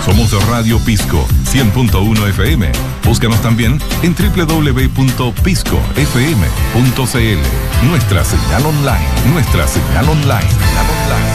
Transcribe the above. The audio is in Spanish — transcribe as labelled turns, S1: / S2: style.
S1: Somos Radio Pisco 100.1 FM. Búscanos también en www.piscofm.cl. Nuestra señal online.